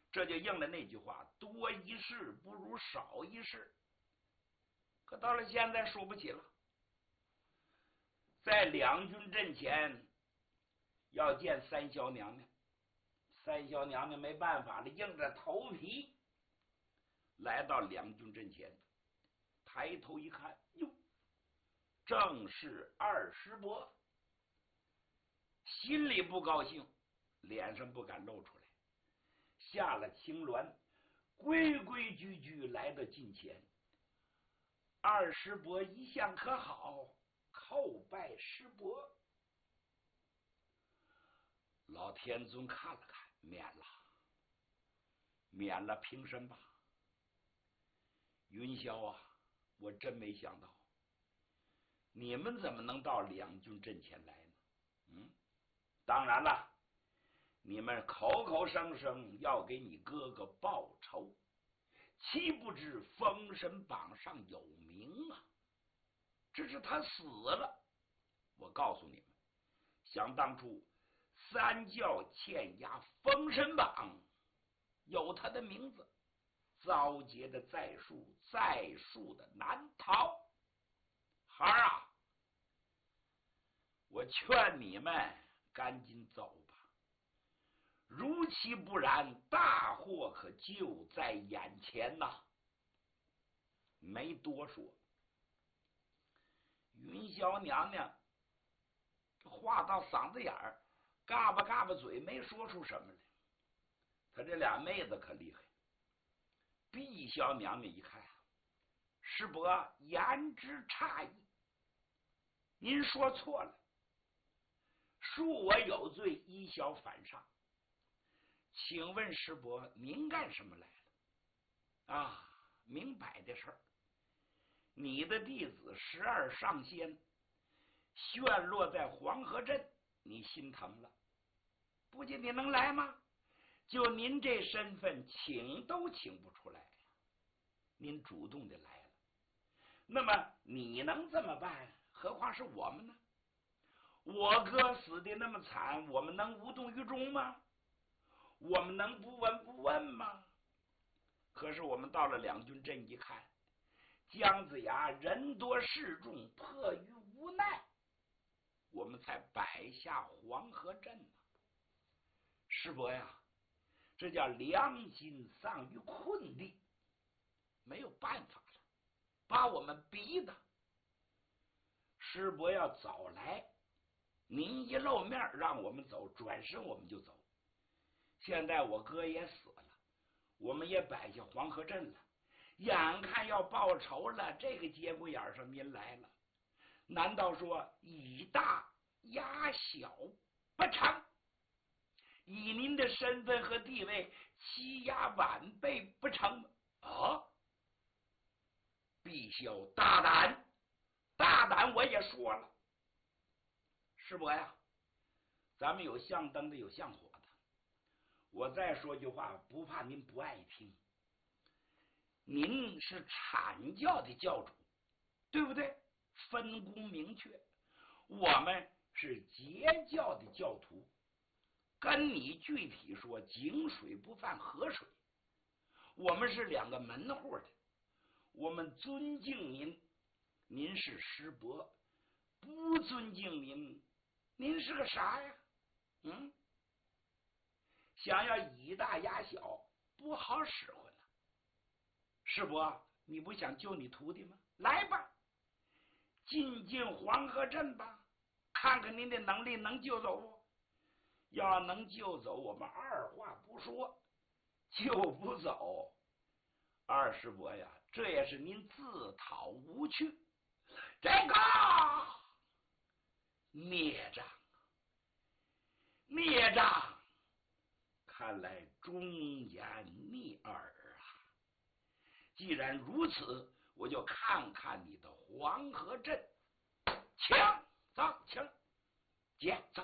这就应了那句话：多一事不如少一事。可到了现在说不起了，在两军阵前要见三霄娘娘，三霄娘娘没办法了，硬着头皮来到两军阵前，抬头一看，哟，正是二师伯，心里不高兴，脸上不敢露出来，下了青鸾，规规矩矩来到近前。二师伯一向可好，叩拜师伯。老天尊看了看，免了，免了，平身吧。云霄啊，我真没想到，你们怎么能到两军阵前来呢？当然了，你们口口声声要给你哥哥报仇，岂不知封神榜上有名啊？只是他死了。我告诉你们，想当初三教欠押封神榜，有他的名字，遭劫的在数，在数的难逃。孩儿啊，我劝你们赶紧走吧，如其不然，大祸可就在眼前呐！没多说，云霄娘娘话到嗓子眼儿，嘎巴嘎巴嘴，没说出什么来。他这俩妹子可厉害。碧霄娘娘一看，师伯言之差异，您说错了，恕我有罪，依小反上。请问师伯，您干什么来了？啊，明摆的事儿，你的弟子12上仙陷落在黄河镇，你心疼了，不仅你能来吗？就您这身份，请都请不出来，您主动的来了，那么你能这么办？何况是我们呢？我哥死的那么惨，我们能无动于衷吗？我们能不闻不问吗？可是我们到了两军阵一看，姜子牙人多势众，迫于无奈，我们才摆下黄河阵呢。师伯呀，这叫良心丧于困地，没有办法了，把我们逼的。师伯要早来，您一露面让我们走，转身我们就走。现在我哥也死了，我们也摆下黄河阵了，眼看要报仇了，这个节骨眼上您来了，难道说以大压小不成？以您的身份和地位欺压晚辈不成吗？啊！必须大胆，大胆！我也说了，师伯呀，咱们有相灯的，有相火的。我再说句话，不怕您不爱听。您是阐教的教主，对不对？分工明确。我们是截教的教徒，跟你具体说，井水不犯河水。我们是两个门户的，我们尊敬您，您是师伯；不尊敬您，您是个啥呀？想要以大压小，不好使唤了。师伯，你不想救你徒弟吗？来吧，进黄河镇吧，看看您的能力能救走不？要能救走，我们二话不说；救不走，二师伯呀，这也是您自讨无趣。这个孽障，孽障！看来忠言逆耳啊！既然如此，我就看看你的黄河阵。请走，请姐走。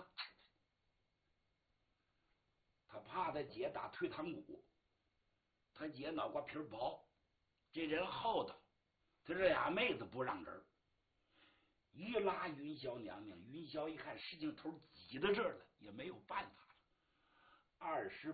他怕他姐打退堂鼓，他姐脑瓜皮薄，这人厚道，他这俩妹子不让人，一拉云霄娘娘，云霄一看事情头挤到这儿了，也没有办法了。20